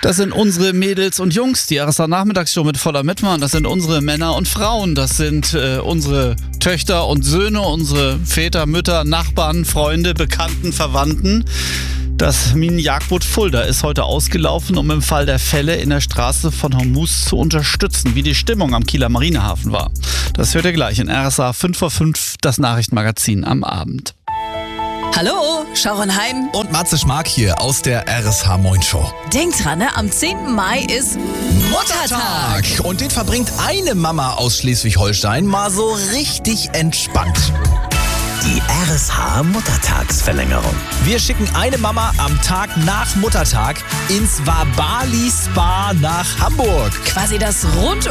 Das sind unsere Mädels und Jungs, die RSA-Nachmittagsshow mit voller Mitmachen. Das sind unsere Männer und Frauen. Das sind unsere Töchter und Söhne, unsere Väter, Mütter, Nachbarn, Freunde, Bekannten, Verwandten. Das Minenjagdboot Fulda ist heute ausgelaufen, um im Fall der Fälle in der Straße von Hormuz zu unterstützen, wie die Stimmung am Kieler Marinehafen war. Das hört ihr gleich in RSA 5 vor 5, das Nachrichtenmagazin am Abend. Hallo, Sharon Heim und Matze Schmark hier aus der RSH Moin Show. Denkt dran, am 10. Mai ist Muttertag. Und den verbringt eine Mama aus Schleswig-Holstein mal so richtig entspannt. Die RSH Muttertagsverlängerung. Wir schicken eine Mama am Tag nach Muttertag ins Wabali Spa nach Hamburg. Quasi das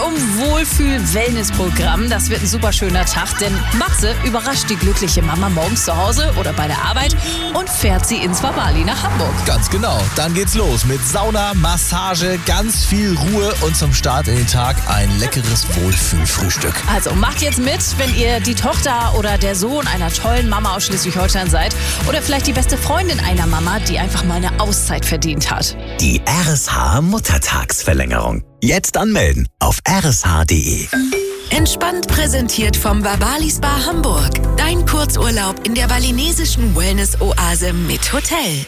Rundum-Wohlfühl-Wellness-Programm. Das wird ein super schöner Tag, denn Matze überrascht die glückliche Mama morgens zu Hause oder bei der Arbeit und fährt sie ins Wabali nach Hamburg. Ganz genau. Dann geht's los mit Sauna, Massage, ganz viel Ruhe und zum Start in den Tag ein leckeres Wohlfühlfrühstück. Also macht jetzt mit, wenn ihr die Tochter oder der Sohn einer tollen Mama aus Schleswig-Holstein seid oder vielleicht die beste Freundin einer Mama, die einfach mal eine Auszeit verdient hat. Die RSH Muttertagsverlängerung. Jetzt anmelden auf rsh.de. Entspannt präsentiert vom Wabali Spa Hamburg. Dein Kurzurlaub in der balinesischen Wellness-Oase mit Hotel.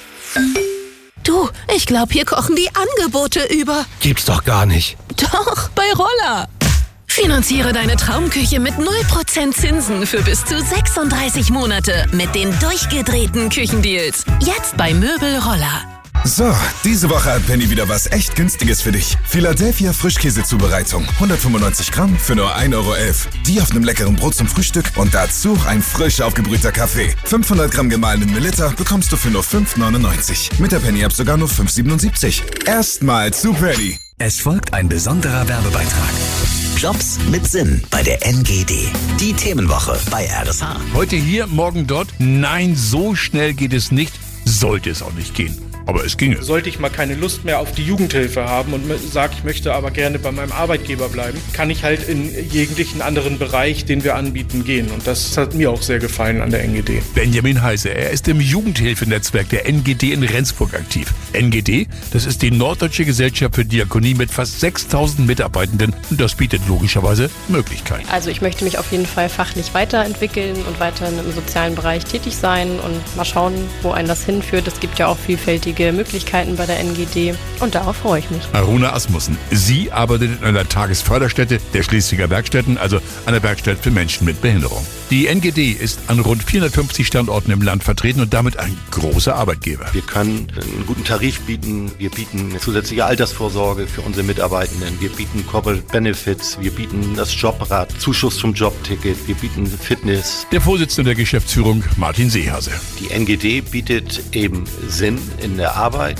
Du, ich glaube, hier kochen die Angebote über. Gibt's doch gar nicht. Doch, bei Roller. Finanziere deine Traumküche mit 0% Zinsen für bis zu 36 Monate mit den durchgedrehten Küchendeals. Jetzt bei Möbel Roller. So, diese Woche hat Penny wieder was echt Günstiges für dich. Philadelphia Frischkäsezubereitung. 195 Gramm für nur 1,11 €. Die auf einem leckeren Brot zum Frühstück und dazu ein frisch aufgebrühter Kaffee. 500 Gramm gemahlenen Mililiter bekommst du für nur 5,99. Mit der Penny-App sogar nur 5,77. Erstmal zu Penny. Es folgt ein besonderer Werbebeitrag. Jobs mit Sinn bei der NGD. Die Themenwoche bei RSH. Heute hier, morgen dort. Nein, so schnell geht es nicht. Sollte es auch nicht gehen. Aber es ginge. Sollte ich mal keine Lust mehr auf die Jugendhilfe haben und sage, ich möchte aber gerne bei meinem Arbeitgeber bleiben, kann ich halt in jeglichen anderen Bereich, den wir anbieten, gehen. Und das hat mir auch sehr gefallen an der NGD. Benjamin Heise, er ist im Jugendhilfenetzwerk der NGD in Rendsburg aktiv. NGD, das ist die Norddeutsche Gesellschaft für Diakonie mit fast 6000 Mitarbeitenden. Und das bietet logischerweise Möglichkeiten. Also ich möchte mich auf jeden Fall fachlich weiterentwickeln und weiterhin im sozialen Bereich tätig sein und mal schauen, wo einen das hinführt. Es gibt ja auch vielfältige Möglichkeiten bei der NGD und darauf freue ich mich. Aruna Asmussen, sie arbeitet in einer Tagesförderstätte der Schleswiger Werkstätten, also einer Werkstatt für Menschen mit Behinderung. Die NGD ist an rund 450 Standorten im Land vertreten und damit ein großer Arbeitgeber. Wir können einen guten Tarif bieten, wir bieten eine zusätzliche Altersvorsorge für unsere Mitarbeitenden, wir bieten Corporate Benefits, wir bieten das Jobrad, Zuschuss zum Jobticket, wir bieten Fitness. Der Vorsitzende der Geschäftsführung, Martin Seehase. Die NGD bietet eben Sinn in der Arbeit.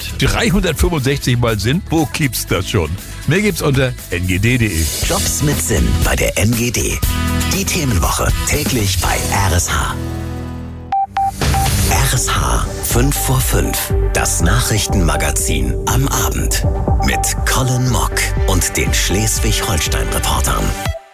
365 Mal Sinn? Wo gibt's das schon? Mehr gibt's unter ngd.de. Jobs mit Sinn bei der NGD. Die Themenwoche täglich bei RSH. RSH 5 vor 5. Das Nachrichtenmagazin am Abend. Mit Colin Mock und den Schleswig-Holstein-Reportern.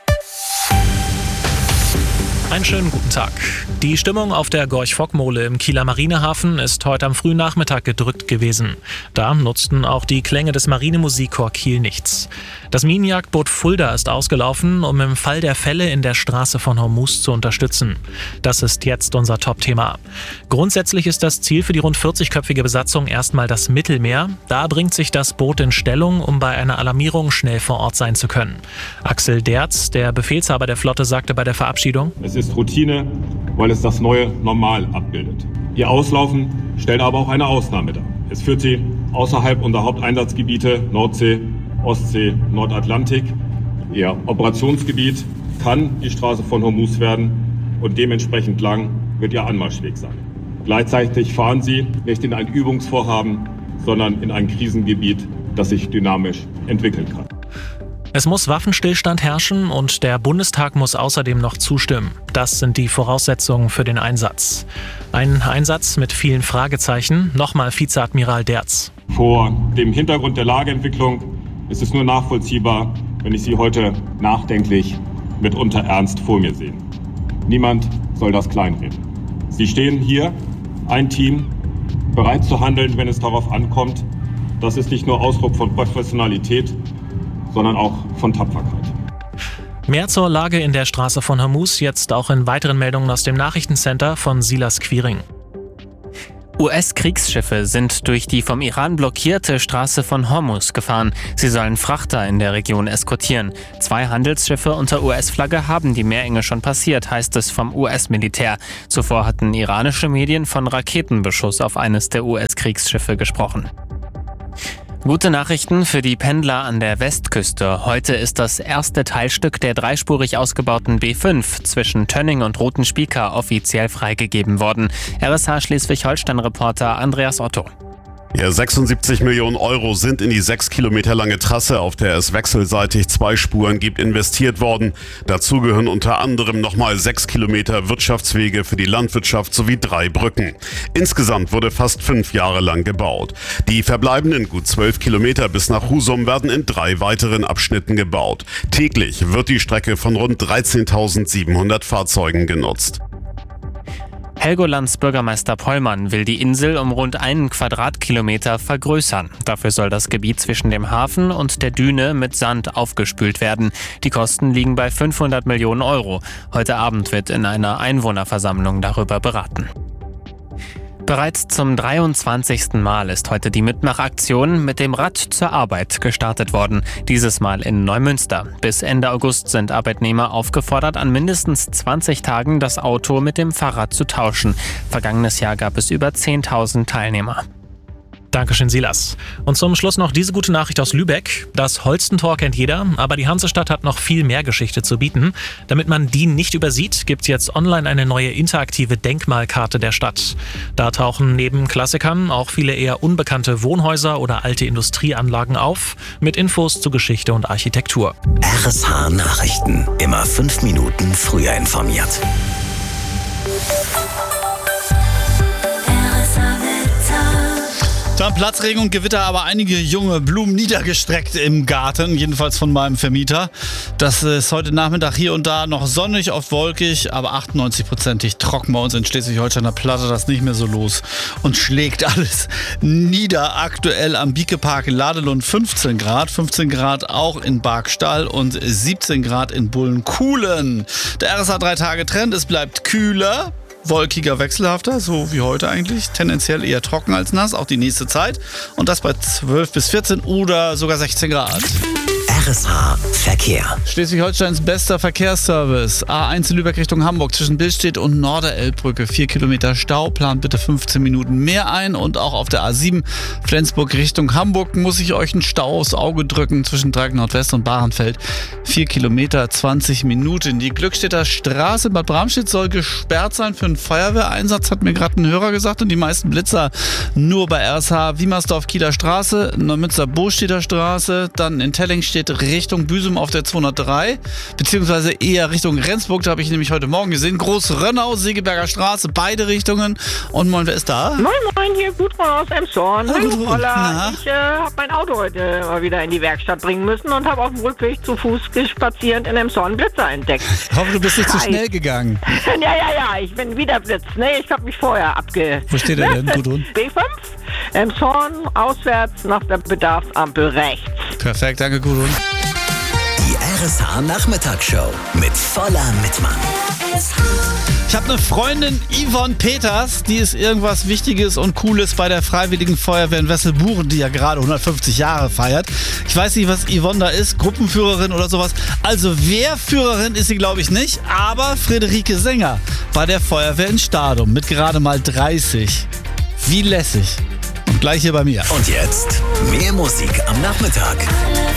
Einen schönen guten Tag. Die Stimmung auf der Gorch-Fock-Mole im Kieler Marinehafen ist heute am frühen Nachmittag gedrückt gewesen. Da nutzten auch die Klänge des Marinemusikchor Kiel nichts. Das Minenjagdboot Fulda ist ausgelaufen, um im Fall der Fälle in der Straße von Hormuz zu unterstützen. Das ist jetzt unser Top-Thema. Grundsätzlich ist das Ziel für die rund 40-köpfige Besatzung erstmal das Mittelmeer. Da bringt sich das Boot in Stellung, um bei einer Alarmierung schnell vor Ort sein zu können. Axel Derz, der Befehlshaber der Flotte, sagte bei der Verabschiedung: Es ist Routine, weil es das neue Normal abbildet. Ihr Auslaufen stellt aber auch eine Ausnahme dar. Es führt sie außerhalb unserer Haupteinsatzgebiete Nordsee, Ostsee, Nordatlantik. Ihr Operationsgebiet kann die Straße von Hormuz werden und dementsprechend lang wird ihr Anmarschweg sein. Gleichzeitig fahren sie nicht in ein Übungsvorhaben, sondern in ein Krisengebiet, das sich dynamisch entwickeln kann. Es muss Waffenstillstand herrschen und der Bundestag muss außerdem noch zustimmen. Das sind die Voraussetzungen für den Einsatz. Ein Einsatz mit vielen Fragezeichen. Nochmal Vizeadmiral Derz. Vor dem Hintergrund der Lageentwicklung ist es nur nachvollziehbar, wenn ich Sie heute nachdenklich, mitunter ernst vor mir sehe. Niemand soll das kleinreden. Sie stehen hier, ein Team, bereit zu handeln, wenn es darauf ankommt. Das ist nicht nur Ausdruck von Professionalität, sondern auch von Tapferkeit. Mehr zur Lage in der Straße von Hormuz jetzt auch in weiteren Meldungen aus dem Nachrichtencenter von Silas Quiring. US-Kriegsschiffe sind durch die vom Iran blockierte Straße von Hormuz gefahren. Sie sollen Frachter in der Region eskortieren. 2 Handelsschiffe unter US-Flagge haben die Meerenge schon passiert, heißt es vom US-Militär. Zuvor hatten iranische Medien von Raketenbeschuss auf eines der US-Kriegsschiffe gesprochen. Gute Nachrichten für die Pendler an der Westküste. Heute ist das erste Teilstück der dreispurig ausgebauten B5 zwischen Tönning und Rothenspieker offiziell freigegeben worden. RSH Schleswig-Holstein-Reporter Andreas Otto. Ja, 76 Millionen Euro sind in die 6 Kilometer lange Trasse, auf der es wechselseitig 2 Spuren gibt, investiert worden. Dazu gehören unter anderem nochmal 6 Kilometer Wirtschaftswege für die Landwirtschaft sowie 3 Brücken. Insgesamt wurde fast 5 Jahre lang gebaut. Die verbleibenden gut 12 Kilometer bis nach Husum werden in 3 weiteren Abschnitten gebaut. Täglich wird die Strecke von rund 13.700 Fahrzeugen genutzt. Helgolands Bürgermeister Pollmann will die Insel um rund 1 Quadratkilometer vergrößern. Dafür soll das Gebiet zwischen dem Hafen und der Düne mit Sand aufgespült werden. Die Kosten liegen bei 500 Millionen Euro. Heute Abend wird in einer Einwohnerversammlung darüber beraten. Bereits zum 23. Mal ist heute die Mitmachaktion mit dem Rad zur Arbeit gestartet worden. Dieses Mal in Neumünster. Bis Ende August sind Arbeitnehmer aufgefordert, an mindestens 20 Tagen das Auto mit dem Fahrrad zu tauschen. Vergangenes Jahr gab es über 10.000 Teilnehmer. Dankeschön, Silas. Und zum Schluss noch diese gute Nachricht aus Lübeck. Das Holstentor kennt jeder, aber die Hansestadt hat noch viel mehr Geschichte zu bieten. Damit man die nicht übersieht, gibt es jetzt online eine neue interaktive Denkmalkarte der Stadt. Da tauchen neben Klassikern auch viele eher unbekannte Wohnhäuser oder alte Industrieanlagen auf, mit Infos zu Geschichte und Architektur. RSH Nachrichten. Immer 5 Minuten früher informiert. Da Platzregen und Gewitter, aber einige junge Blumen niedergestreckt im Garten, jedenfalls von meinem Vermieter. Das ist heute Nachmittag hier und da noch sonnig, oft wolkig, aber 98%ig trocken bei uns in Schleswig-Holstein. Da plattert das nicht mehr so los und schlägt alles nieder. Aktuell am Biekepark in Ladelund 15 Grad, 15 Grad auch in Barkstall und 17 Grad in Bullenkuhlen. Der RSH 3-Tage-Trend, es bleibt kühler. Wolkiger, wechselhafter, so wie heute eigentlich. Tendenziell eher trocken als nass, auch die nächste Zeit. Und das bei 12 bis 14 oder sogar 16 Grad. RSH Verkehr. Schleswig-Holsteins bester Verkehrsservice. A1 Lübeck Richtung Hamburg zwischen Billstedt und Norderelbbrücke. 4 Kilometer Stau, plant bitte 15 Minuten mehr ein. Und auch auf der A7 Flensburg Richtung Hamburg muss ich euch einen Stau aufs Auge drücken zwischen Dreieck Nordwest und Bahrenfeld. 4 Kilometer, 20 Minuten. Die Glückstädter Straße in Bad Bramstedt soll gesperrt sein für einen Feuerwehreinsatz, hat mir gerade ein Hörer gesagt. Und die meisten Blitzer nur bei RSH Wiemersdorf-Kieler Straße, Neumünster-Bostädter Straße, dann in Telling steht Richtung Büsum auf der 203, beziehungsweise eher Richtung Rendsburg, da habe ich nämlich heute Morgen gesehen. Groß-Rönnau, Segeberger Straße, beide Richtungen. Und moin, wer ist da? Moin, moin, hier Gudrun aus Emshorn. Hallo, Holla. Ich habe mein Auto heute mal wieder in die Werkstatt bringen müssen und habe auf dem Rückweg zu Fuß spazierend in Emshorn Blitzer entdeckt. Ich hoffe, du bist nicht zu schnell gegangen. Ja, ich bin wieder Blitz. Nee, ich habe mich vorher Wo steht er denn, Gudrun? B5, Emshorn, auswärts nach der Bedarfsampel rechts. Perfekt, danke Gudrun. Die RSH Nachmittagsshow mit Voller Mittmann. Ich habe eine Freundin, Yvonne Peters, die ist irgendwas Wichtiges und Cooles bei der Freiwilligen Feuerwehr in Wesselbuchen, die ja gerade 150 Jahre feiert. Ich weiß nicht, was Yvonne da ist, Gruppenführerin oder sowas. Also Wehrführerin ist sie, glaube ich, nicht, aber Friederike Sänger bei der Feuerwehr in Stadum mit gerade mal 30. Wie lässig. Und gleich hier bei mir. Und jetzt mehr Musik am Nachmittag.